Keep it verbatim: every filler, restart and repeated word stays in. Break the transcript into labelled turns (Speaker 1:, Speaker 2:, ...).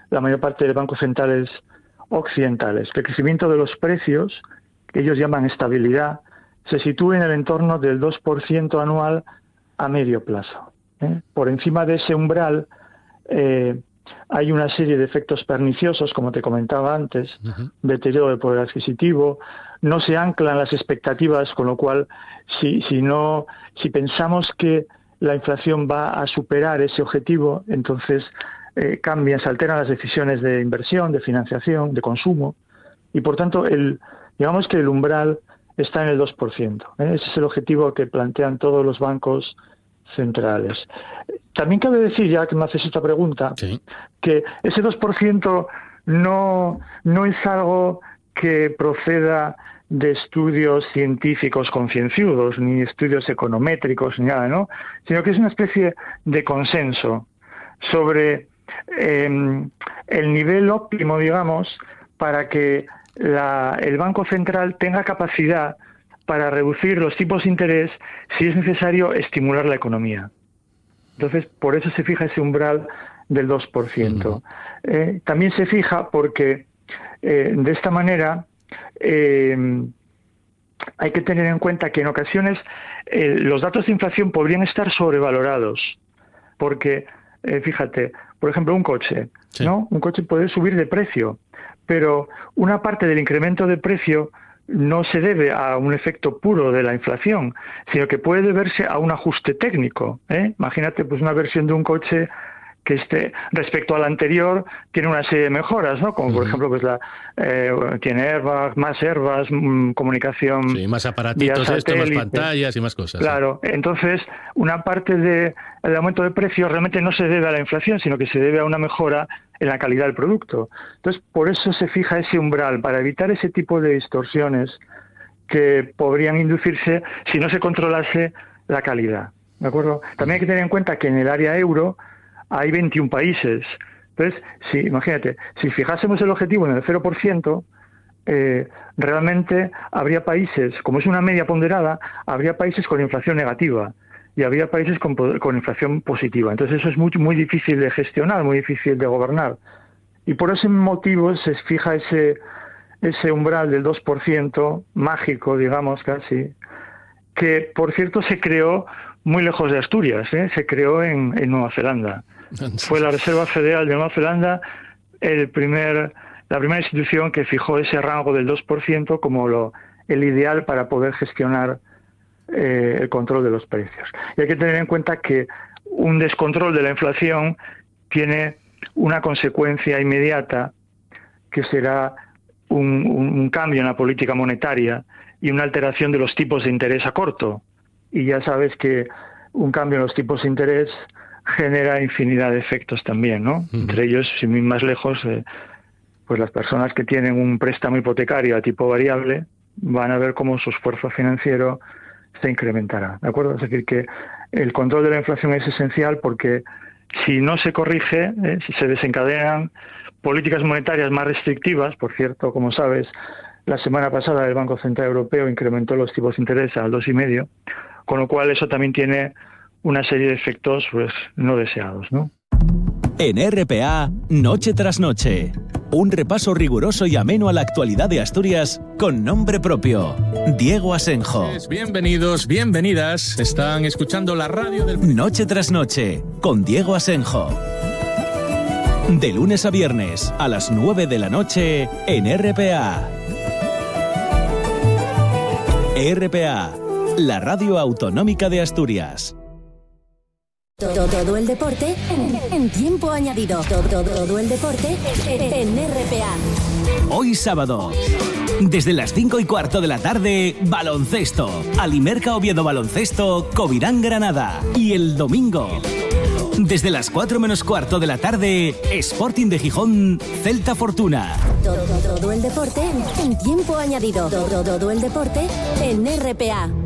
Speaker 1: la mayor parte de bancos centrales occidentales, que el crecimiento de los precios, que ellos llaman estabilidad, se sitúe en el entorno del dos por ciento anual a medio plazo. ¿eh? Por encima de ese umbral eh, hay una serie de efectos perniciosos, como te comentaba antes, uh-huh. deterioro del poder adquisitivo, no se anclan las expectativas, con lo cual, si, si, no, si pensamos que la inflación va a superar ese objetivo, entonces eh, cambian, se alteran las decisiones de inversión, de financiación, de consumo, y por tanto, el, digamos que el umbral está en el dos por ciento. ¿eh? Ese es el objetivo que plantean todos los bancos centrales. También cabe decir, ya que me haces esta pregunta, sí. que ese dos por ciento no, no es algo que proceda de estudios científicos concienzudos, ni estudios econométricos, ni nada, ¿no? Sino que es una especie de consenso sobre eh, el nivel óptimo, digamos, para que la, el Banco Central tenga capacidad para reducir los tipos de interés si es necesario estimular la economía. Entonces, por eso se fija ese umbral del dos por ciento. Uh-huh. Eh, también se fija porque eh, de esta manera eh, hay que tener en cuenta que en ocasiones eh, los datos de inflación podrían estar sobrevalorados, porque, eh, fíjate, por ejemplo, un coche, sí. ¿no? Un coche puede subir de precio, pero una parte del incremento de precio no se debe a un efecto puro de la inflación, sino que puede deberse a un ajuste técnico. ¿eh? Imagínate, pues una versión de un coche que esté respecto a la anterior tiene una serie de mejoras, ¿no? Como uh-huh. por ejemplo, pues la eh, tiene airbag, más airbags, mmm, comunicación,
Speaker 2: sí, más aparatitos, esto, más pantallas y más cosas.
Speaker 1: Claro, ¿sí? Entonces una parte del aumento de precios realmente no se debe a la inflación, sino que se debe a una mejora en la calidad del producto. Entonces, por eso se fija ese umbral, para evitar ese tipo de distorsiones que podrían inducirse si no se controlase la calidad. ¿De acuerdo? También hay que tener en cuenta que en el área euro hay veintiún países. Entonces, si, imagínate, si fijásemos el objetivo en el cero por ciento, eh, realmente habría países, como es una media ponderada, habría países con inflación negativa y habría países con, con inflación positiva. Entonces eso es muy, muy difícil de gestionar, muy difícil de gobernar. Y por ese motivo se fija ese, ese umbral del dos por ciento, mágico, digamos, casi, que, por cierto, se creó muy lejos de Asturias, ¿eh? Se creó en, en Nueva Zelanda. Fue la Reserva Federal de Nueva Zelanda el primer, la primera institución que fijó ese rango del dos por ciento como lo, el ideal para poder gestionar eh, el control de los precios. Y hay que tener en cuenta que un descontrol de la inflación tiene una consecuencia inmediata que será un, un, un cambio en la política monetaria y una alteración de los tipos de interés a corto. Y ya sabes que un cambio en los tipos de interés genera infinidad de efectos también, ¿no? Uh-huh. Entre ellos, sin ir más lejos, eh, pues las personas que tienen un préstamo hipotecario a tipo variable van a ver cómo su esfuerzo financiero se incrementará, ¿de acuerdo? Es decir, que el control de la inflación es esencial porque si no se corrige, eh, si se desencadenan políticas monetarias más restrictivas, por cierto, como sabes, la semana pasada el Banco Central Europeo incrementó los tipos de interés al dos coma cinco, con lo cual eso también tiene una serie de efectos pues no deseados, ¿no?
Speaker 3: En R P A, Noche tras Noche, un repaso riguroso y ameno a la actualidad de Asturias con nombre propio, Diego Asenjo.
Speaker 2: Bienvenidos, bienvenidas, están escuchando la radio del...
Speaker 3: Noche tras Noche, con Diego Asenjo. De lunes a viernes, a las nueve de la noche, en R P A. R P A, la radio autonómica de Asturias.
Speaker 4: Todo, todo el deporte en, en tiempo añadido. Todo, todo el deporte en, en R P A.
Speaker 3: Hoy sábado, desde las cinco y cuarto de la tarde, baloncesto. Alimerca Oviedo Baloncesto, Covirán Granada. Y el domingo, desde las cuatro menos cuarto de la tarde, Sporting de Gijón, Celta Fortuna.
Speaker 4: Todo, todo el deporte en, en tiempo añadido. Todo, todo el deporte en R P A.